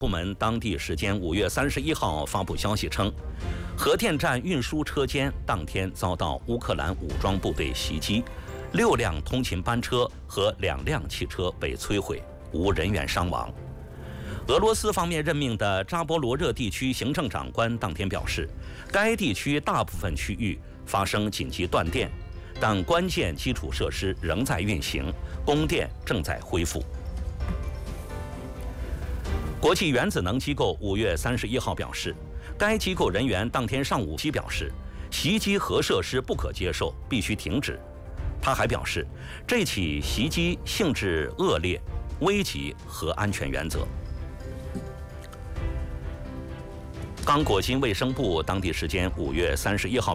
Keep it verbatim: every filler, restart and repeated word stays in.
部门当地时间五月三十一号发布消息称，核电站运输车间当天遭到乌克兰武装部队袭击，六辆通勤班车和两辆汽车被摧毁，无人员伤亡。俄罗斯方面任命的扎波罗热地区行政长官当天表示，该地区大部分区域发生紧急断电，但关键基础设施仍在运行，供电正在恢复。国际原子能机构五月三十一号表示，该机构人员当天上午期表示，袭击核设施不可接受，必须停止。他还表示，这起袭击性质恶劣，危及核安全原则。刚果金卫生部当地时间五月三十一号